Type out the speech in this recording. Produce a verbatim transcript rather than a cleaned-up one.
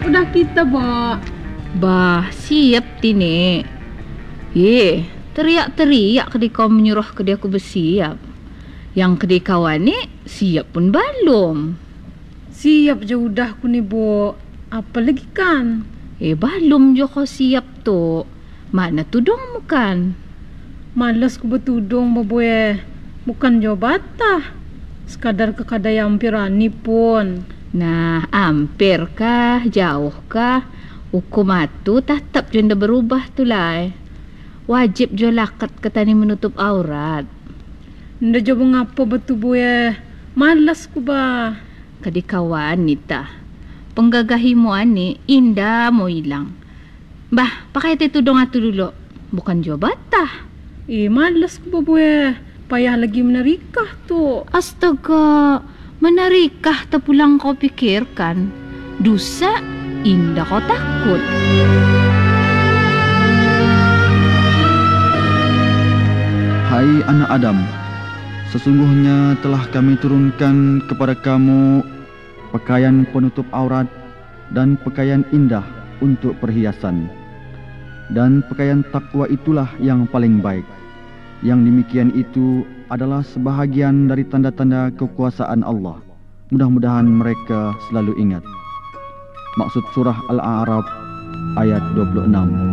siap dah kita, Ba. Bah, siap tini. Ye, teriak-teriak kedai kau menyuruh kedai aku bersiap. Yang kedai kawan ni siap pun belum. Siap je udah aku ni, Bo. Apa lagi kan? Eh, belum je kau siap tu. Mana tudungmu kan? Malas ku bertudung, Bobo eh. Bukan jo batah. Sekadar ke kedai ampirani pun. Nah, hampir kah? Jauh kah? Hukum itu tetap je nda berubah tu lah. Wajib je lakat kata ni menutup aurat. Nda jo mengapa betul, Bo eh. Malas ku bah. Kadi kawan Nita. Penggagahimu ani indah mau hilang. Bah, pakai te tudung atu dulu. Bukan jo batah. Eh, malas ku, Bobo eh. Payah lagi menerikah tu. Astaga, menarikah terpulang kau pikirkan? Dosa indah kau takut. Hai anak Adam, sesungguhnya telah kami turunkan kepada kamu pakaian penutup aurat dan pakaian indah untuk perhiasan. Dan pakaian takwa itulah yang paling baik. Yang demikian itu adalah sebahagian dari tanda-tanda kekuasaan Allah. Mudah-mudahan mereka selalu ingat. Maksud surah Al-A'raf ayat dua puluh enam.